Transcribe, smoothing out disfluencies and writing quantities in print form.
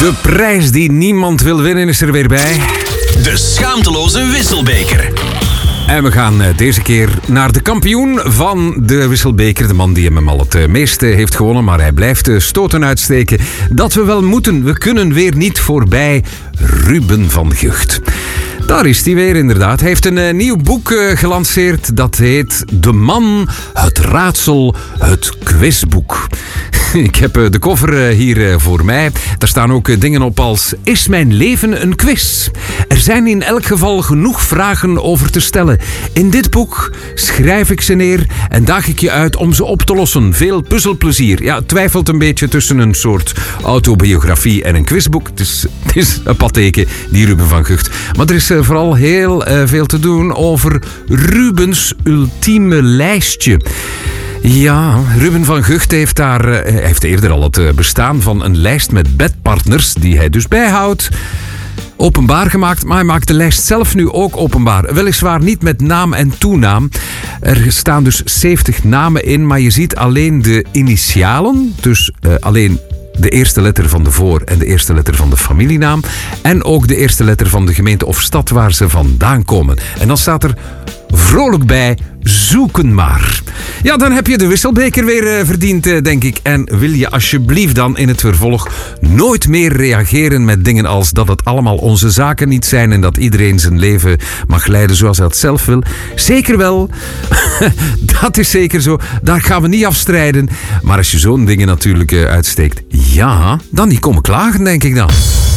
De prijs die niemand wil winnen is er weer bij. De schaamteloze wisselbeker. En we gaan deze keer naar de kampioen van de wisselbeker. De man die hem al het meeste heeft gewonnen, maar hij blijft stoten uitsteken. Dat we wel moeten, we kunnen weer niet voorbij. Ruben van Gucht. Daar is hij weer inderdaad. Hij heeft een nieuw boek gelanceerd. Dat heet De Man, het Raadsel, het Quizboek. Ik heb de cover hier voor mij. Daar staan ook dingen op als: is mijn leven een quiz? Er zijn in elk geval genoeg vragen over te stellen. In dit boek schrijf ik ze neer en daag ik je uit om ze op te lossen. Veel puzzelplezier. Ja, het twijfelt een beetje tussen een soort autobiografie en een quizboek. Het is een patheke, die Ruben van Gucht. Maar er is vooral heel veel te doen over Rubens ultieme lijstje. Ja, Ruben van Gucht heeft eerder al het bestaan van een lijst met bedpartners, die hij dus bijhoudt, openbaar gemaakt, maar hij maakt de lijst zelf nu ook openbaar. Weliswaar niet met naam en toenaam. Er staan dus 70 namen in, maar je ziet alleen de initialen, dus alleen de eerste letter van de voor- en de eerste letter van de familienaam. En ook de eerste letter van de gemeente of stad waar ze vandaan komen. En dan staat er vrolijk bij: zoeken maar. Ja, dan heb je de wisselbeker weer verdiend, denk ik. En wil je alsjeblieft dan in het vervolg nooit meer reageren met dingen als dat het allemaal onze zaken niet zijn en dat iedereen zijn leven mag leiden zoals hij het zelf wil? Zeker wel. Dat is zeker zo. Daar gaan we niet afstrijden. Maar als je zo'n dingen natuurlijk uitsteekt, ja, dan niet komen klagen, denk ik dan.